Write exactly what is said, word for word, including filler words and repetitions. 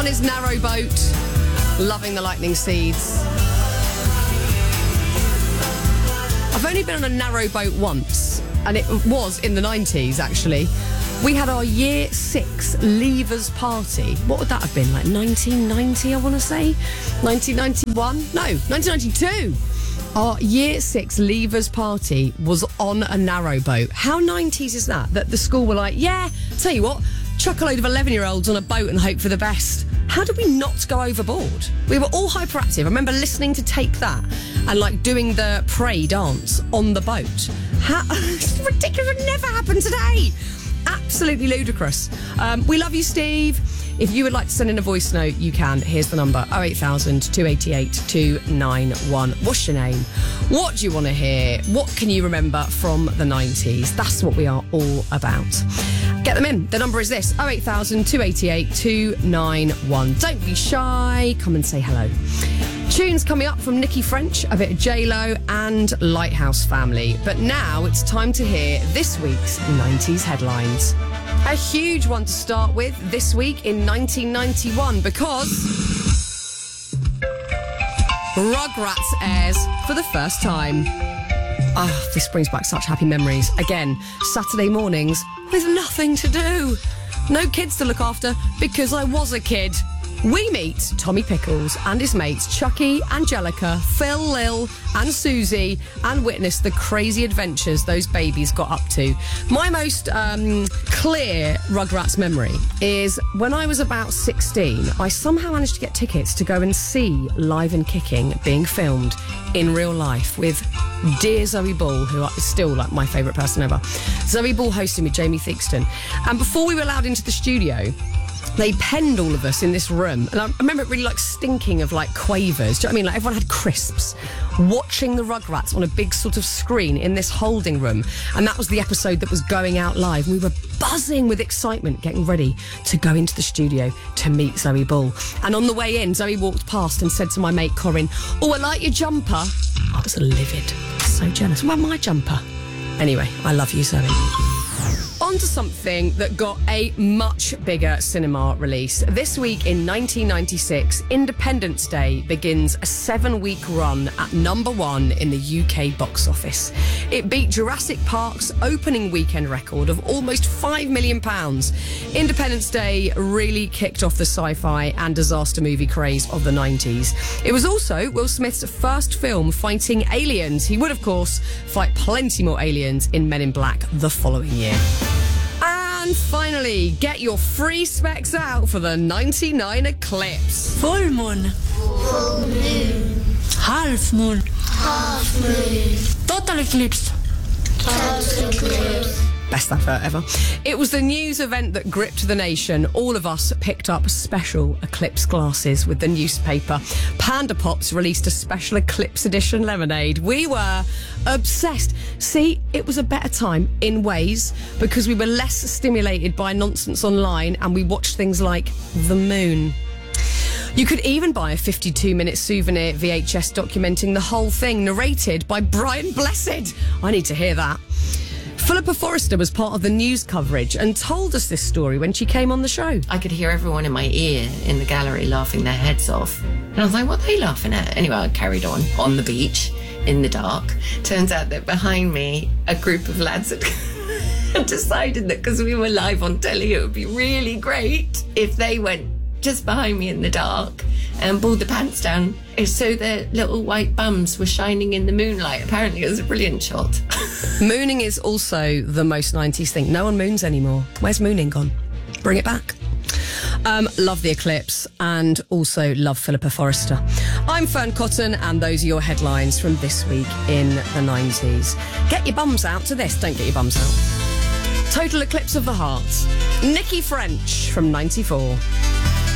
one is Narrowboat. Loving the Lightning Seeds. I've only been on a narrowboat once, and it was in the nineties, actually. We had our year six leavers party. What would that have been, like nineteen ninety, I want to say? nineteen ninety-one? No, nineteen ninety-two. Our year six leavers party was on a narrowboat. How nineties is that? That the school were like, yeah, tell you what, chuck a load of eleven-year-olds on a boat and hope for the best. How did we not go overboard? We were all hyperactive. I remember listening to Take That and like doing the pray dance on the boat. How, it's ridiculous. It would never happen today. Absolutely ludicrous. Um, we love you, Steve. If you would like to send in a voice note, you can. Here's the number, oh eight thousand, two eight eight, two nine one. What's your name? What do you want to hear? What can you remember from the nineties? That's what we are all about. Get them in. The number is this, oh eight thousand, two eight eight, two nine one. Don't be shy. Come and say hello. Tunes coming up from Nikki French, a bit of J-Lo and Lighthouse Family. But now it's time to hear this week's nineties headlines. A huge one to start with this week in nineteen ninety-one because Rugrats airs for the first time. Oh, this brings back such happy memories. Again, Saturday mornings with nothing to do. No kids to look after because I was a kid. We meet Tommy Pickles and his mates Chucky, Angelica, Phil, Lil and Susie and witness the crazy adventures those babies got up to. My most um, clear Rugrats memory is when I was about sixteen, I somehow managed to get tickets to go and see Live and Kicking being filmed in real life with dear Zoe Ball, who is still like my favourite person ever. Zoe Ball hosting with Jamie Theakston. And before we were allowed into the studio, they penned all of us in this room. And I remember it really like stinking of like quavers. Do you know what I mean? Like everyone had crisps watching the Rugrats on a big sort of screen in this holding room. And that was the episode that was going out live. And we were buzzing with excitement, getting ready to go into the studio to meet Zoe Ball. And on the way in, Zoe walked past and said to my mate Corinne, oh, I like your jumper. I was livid. So jealous. Well, my jumper. Anyway, I love you, Zoe. On to something that got a much bigger cinema release. This week in nineteen ninety-six, Independence Day begins a seven-week run at number one in the U K box office. It beat Jurassic Park's opening weekend record of almost five million pounds. Independence Day really kicked off the sci-fi and disaster movie craze of the nineties. It was also Will Smith's first film fighting aliens. He would, of course, fight plenty more aliens in Men in Black the following year. And finally, get your free specs out for the ninety-nine eclipse. Full moon. Full moon. Half moon. Half moon. Total eclipse. Total eclipse. Best advert ever. It was the news event that gripped the nation. All of us picked up special eclipse glasses with the newspaper. Panda Pops released a special eclipse edition lemonade. We were obsessed. See, it was a better time in ways because we were less stimulated by nonsense online and we watched things like the moon. You could even buy a fifty-two minute souvenir V H S documenting the whole thing, narrated by Brian Blessed. I need to hear that. Philippa Forrester was part of the news coverage and told us this story when she came on the show. I could hear everyone in my ear in the gallery laughing their heads off. And I was like, what are they laughing at? Anyway, I carried on on the beach in the dark. Turns out that behind me, a group of lads had decided that because we were live on telly, it would be really great if they went just behind me in the dark and pulled the pants down so their little white bums were shining in the moonlight. Apparently it was a brilliant shot. Mooning is also the most nineties thing. No one moons anymore. Where's mooning gone? Bring it back. Um, love the eclipse and also love Philippa Forrester. I'm Fern Cotton and those are your headlines from this week in the nineties. Get your bums out to this. Don't get your bums out. Total Eclipse of the Heart. Nikki French from ninety-four.